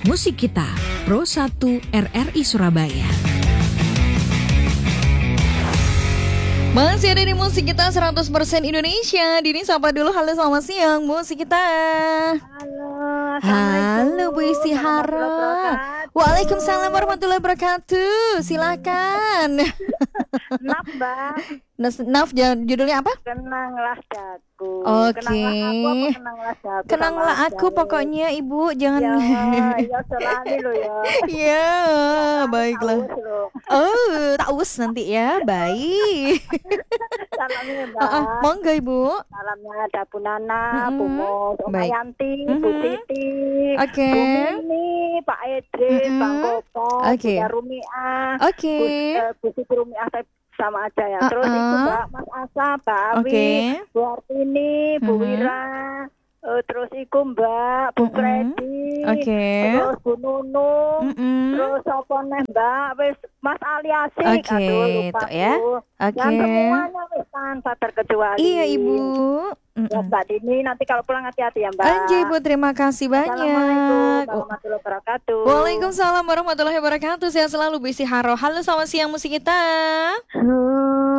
Musik Kita, Pro 1 RRI Surabaya. Masih ada di Musik Kita 100% Indonesia. Dini sapa dulu, halo selamat siang Musik Kita. Halo Bu Istihara. Waalaikumsalam warahmatullahi wabarakatuh. Silakan. Naf, Mbak. Naf, judulnya apa? Kenanglah daku. Oke. Kenanglah daku. Kenanglah aku pokoknya Ibu, jangan. Ya selalu lo ya. Ya, baiklah. Oh, taus nanti ya. Baik. Salamnya Mbak. Monggo Ibu. Salamnya ada Bu Nana, Bu Mos, Om Baik. Yanti, Bu Siti, Oke. Bu Mini, Pak Edris, Bang Kopo, Oke. Bu Rumiah, Oke. Bu Siti Rumiah sama aja ya. Terus itu Mbak Mas Asa, Mbak Awi, Oke. Bu Artini, Bu Wira, terus iku Mbak, Bu Freddy, Oke. terus Bu Nunung, terus apa neh Mbak, wis Mas Ali Asik, Oke, aduh lupa tok ya. Bu. Oke. Dan semuanya wis tanpa terkecuali. Iya Ibu. Ya, Mbak Dini, nanti kalau pulang hati-hati ya Mbak. Anjay Ibu, terima kasih Assalamualaikum banyak. warahmatullahi wabarakatuh. Waalaikumsalam warahmatullahi wabarakatuh. Sehat selalu Bu Istihara. Halo selamat siang Musik Kita.